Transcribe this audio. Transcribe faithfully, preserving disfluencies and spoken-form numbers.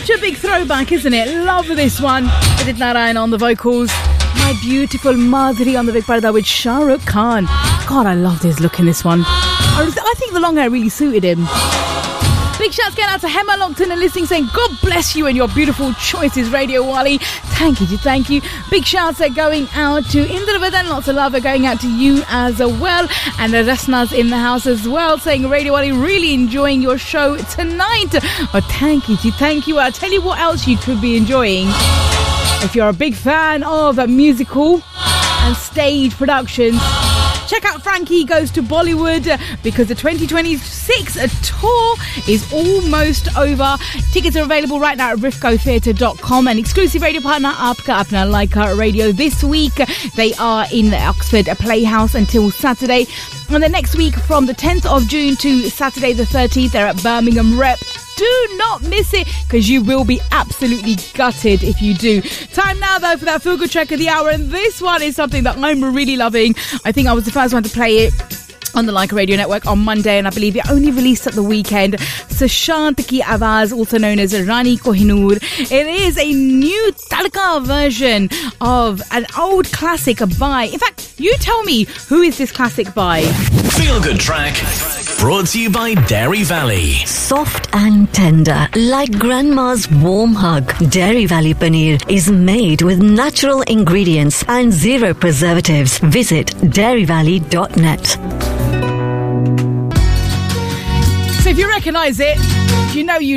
Such a big throwback, isn't it? Love this one. Vidit Narayan on the vocals. My Beautiful Madhuri on the big parda with Shah Rukh Khan. God, I love his look in this one. I think the long hair really suited him. Big shouts going out to Hema Lockton and listening, saying God bless you and your beautiful choices, Radio Wali. Thank you, thank you. Big shouts are going out to Indra and lots of love are going out to you as well. And the Rasna's in the house as well, saying Radio Wali, really enjoying your show tonight. Oh, thank you, thank you. I'll tell you what else you could be enjoying. If you're a big fan of musical and stage productions, check out Frankie Goes to Bollywood, because the twenty twenty-six tour is almost over. Tickets are available right now at rifco theatre dot com. And exclusive radio partner Aapka Apna Laika Radio. This week they are in the Oxford Playhouse until Saturday. And the next week from the tenth of June to Saturday the thirteenth, they're at Birmingham Rep. Do not miss it, because you will be absolutely gutted if you do. Time now, though, for that Feel Good Track of the Hour. And this one is something that I'm really loving. I think I was the first one to play it on the Like Radio Network on Monday, and I believe it only released at the weekend. Sushant Ki Awaaz, also known as Rani Kohinoor. It is a new Tadka version of an old classic by... In fact, you tell me, who is this classic by? Feel Good Track, brought to you by Dairy Valley. Soft and tender, like grandma's warm hug. Dairy Valley Paneer is made with natural ingredients and zero preservatives. Visit dairy valley dot net. So if you recognise it, you know you